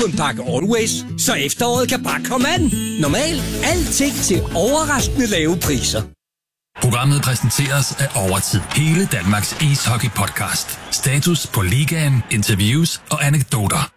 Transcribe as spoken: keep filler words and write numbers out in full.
en pakke Always, så efteråret kan bare komme an. Normalt alting til overraskende lave priser. Programmet præsenteres af Overtid. Hele Danmarks ishockey-podcast. Status på ligaen, interviews og anekdoter.